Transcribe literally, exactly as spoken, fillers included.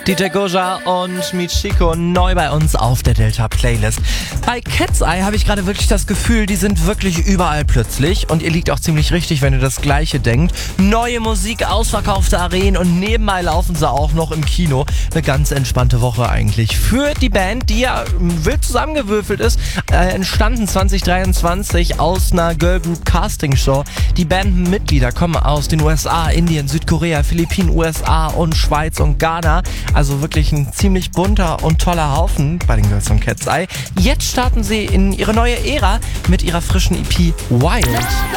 D J Goja und Michiko neu bei uns auf der Delta Playlist. Bei Cat's Eye habe ich gerade wirklich das Gefühl, die sind wirklich überall plötzlich. Und ihr liegt auch ziemlich richtig, wenn ihr das Gleiche denkt. Neue Musik, ausverkaufte Arenen und nebenbei laufen sie auch noch im Kino. Eine ganz entspannte Woche eigentlich. Für die Band, die ja wild zusammengewürfelt ist, äh, entstanden zwanzig dreiundzwanzig aus einer Girl Group Casting Show. Die Bandmitglieder kommen aus den U S A, Indien, Südkorea, Philippinen, U S A und Schweiz und Ghana. Also wirklich ein ziemlich bunter und toller Haufen bei den Girls von Cat's Eye. Jetzt starten sie in ihre neue Ära mit ihrer frischen E P Wild.